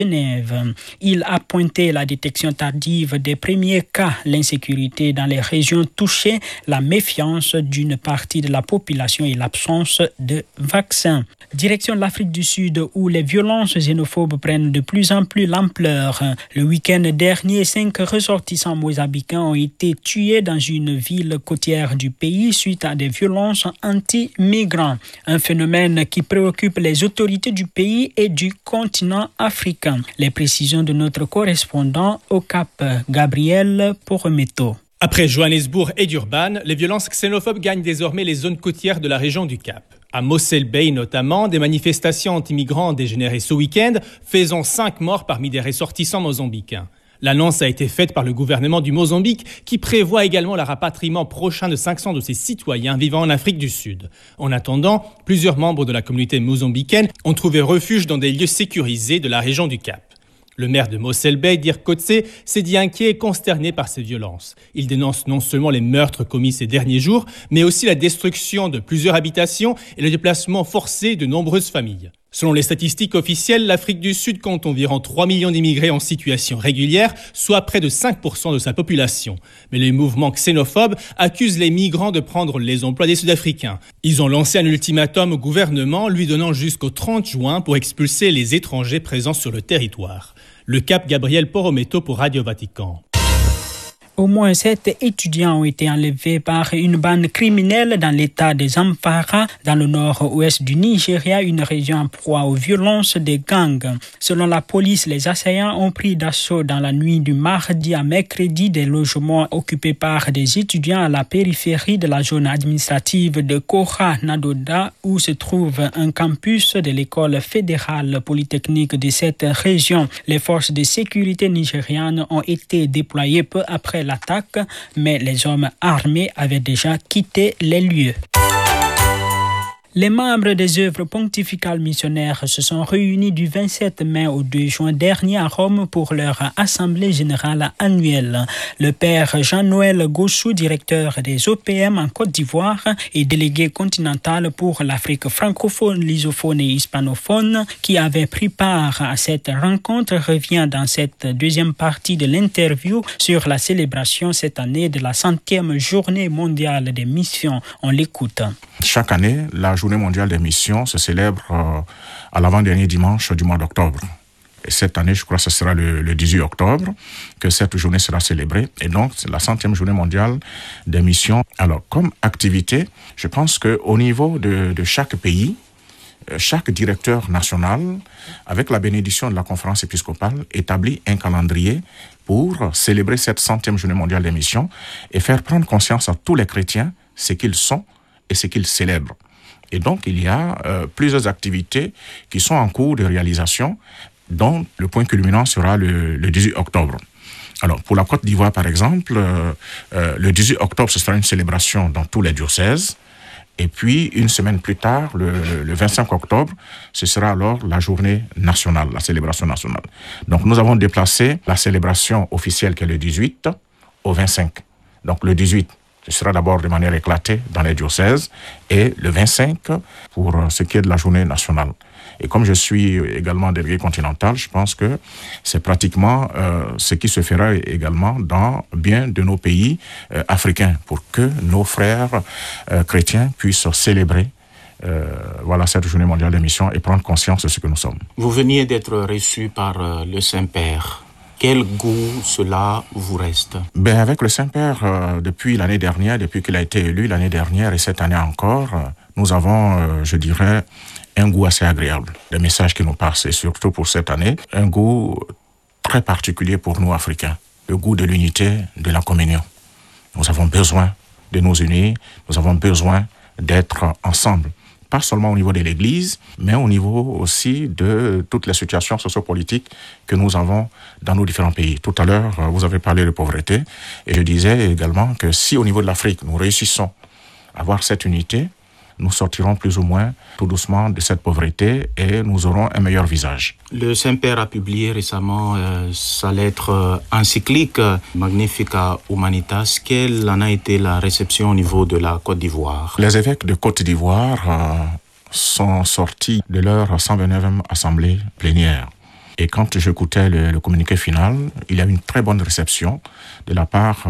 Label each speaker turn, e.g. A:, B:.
A: Genève. Il a pointé la détection tardive des premiers cas, l'insécurité dans les régions touchées, la méfiance d'une partie de la population et l'absence de vaccins. Direction l'Afrique du Sud où les violences xénophobes prennent de plus en plus l'ampleur. Le week-end dernier, 5 ressortissants mozambicains ont été tués dans une ville côtière du pays suite à des violences anti-migrants. Un phénomène qui préoccupe les autorités du pays et du continent africain. Les précisions de notre correspondant au Cap, Gabriel Porometo.
B: Après Johannesburg et Durban, les violences xénophobes gagnent désormais les zones côtières de la région du Cap. À Mossel Bay notamment, des manifestations anti-migrants ont dégénéré ce week-end, faisant 5 morts parmi des ressortissants mozambicains. L'annonce a été faite par le gouvernement du Mozambique qui prévoit également le rapatriement prochain de 500 de ses citoyens vivant en Afrique du Sud. En attendant, plusieurs membres de la communauté mozambicaine ont trouvé refuge dans des lieux sécurisés de la région du Cap. Le maire de Mossel Bay, Dirk Coetzee, s'est dit inquiet et consterné par ces violences. Il dénonce non seulement les meurtres commis ces derniers jours, mais aussi la destruction de plusieurs habitations et le déplacement forcé de nombreuses familles. Selon les statistiques officielles, l'Afrique du Sud compte environ 3 millions d'immigrés en situation régulière, soit près de 5% de sa population. Mais les mouvements xénophobes accusent les migrants de prendre les emplois des Sud-Africains. Ils ont lancé un ultimatum au gouvernement, lui donnant jusqu'au 30 juin pour expulser les étrangers présents sur le territoire. Le Cap, Gabriel Porometo pour Radio Vatican.
A: Au moins 7 étudiants ont été enlevés par une bande criminelle dans l'état de Zamfara, dans le nord-ouest du Nigeria, une région en proie aux violences des gangs. Selon la police, les assaillants ont pris d'assaut dans la nuit du mardi à mercredi des logements occupés par des étudiants à la périphérie de la zone administrative de Kora-Nadoda, où se trouve un campus de l'école fédérale polytechnique de cette région. Les forces de sécurité nigérianes ont été déployées peu après l'attaque, mais les hommes armés avaient déjà quitté les lieux. Les membres des œuvres pontificales missionnaires se sont réunis du 27 mai au 2 juin dernier à Rome pour leur assemblée générale annuelle. Le père Jean-Noël Gossou, directeur des OPM en Côte d'Ivoire et délégué continental pour l'Afrique francophone, lusophone et hispanophone, qui avait pris part à cette rencontre, revient dans cette deuxième partie de l'interview sur la célébration cette année de la 100e journée mondiale des missions. On l'écoute.
C: Chaque année, la Journée mondiale des missions se célèbre à l'avant-dernier dimanche du mois d'octobre. Et cette année, je crois que ce sera le 18 octobre que cette journée sera célébrée. Et donc, c'est la 100e journée mondiale des missions. Alors, comme activité, je pense qu'au niveau de chaque pays, chaque directeur national, avec la bénédiction de la conférence épiscopale, établit un calendrier pour célébrer cette 100e journée mondiale des missions et faire prendre conscience à tous les chrétiens ce qu'ils sont et ce qu'ils célèbrent. Et donc, il y a plusieurs activités qui sont en cours de réalisation, dont le point culminant sera le 18 octobre. Alors, pour la Côte d'Ivoire, par exemple, le 18 octobre, ce sera une célébration dans tous les diocèses. Et puis, une semaine plus tard, le 25 octobre, ce sera alors la journée nationale, la célébration nationale. Donc, nous avons déplacé la célébration officielle qui est le 18 au 25. Donc, le 18, ce sera d'abord de manière éclatée dans les diocèses et le 25 pour ce qui est de la journée nationale. Et comme je suis également délégué continental, je pense que c'est pratiquement ce qui se fera également dans bien de nos pays africains pour que nos frères chrétiens puissent célébrer cette journée mondiale des missions et prendre conscience de ce que nous sommes.
D: Vous veniez d'être reçu par le Saint-Père. Quel goût cela vous reste?
C: Avec le Saint-Père, depuis l'année dernière, depuis qu'il a été élu l'année dernière et cette année encore, nous avons, je dirais, un goût assez agréable. Les messages qui nous passent, et surtout pour cette année, un goût très particulier pour nous Africains, le goût de l'unité, de la communion. Nous avons besoin de nous unir, nous avons besoin d'être ensemble. Pas seulement au niveau de l'Église, mais au niveau aussi de toutes les situations sociopolitiques que nous avons dans nos différents pays. Tout à l'heure, vous avez parlé de pauvreté, et je disais également que si au niveau de l'Afrique, nous réussissons à avoir cette unité, nous sortirons plus ou moins tout doucement de cette pauvreté et nous aurons un meilleur visage.
D: Le Saint-Père a publié récemment sa lettre encyclique Magnificat Humanitas. Quelle en a été la réception au niveau de la Côte d'Ivoire?
C: Les évêques de Côte d'Ivoire sont sortis de leur 129e assemblée plénière. Et quand j'écoutais le communiqué final, il y a eu une très bonne réception de la part